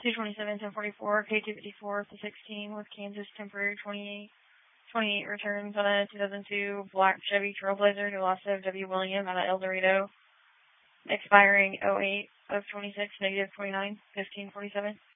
227, 1044, K254 to 16 with Kansas temporary 28 returns on a 2002 black Chevy Trailblazer to loss of W. William out of El Dorado, expiring 08 of 26, negative 29, 1547.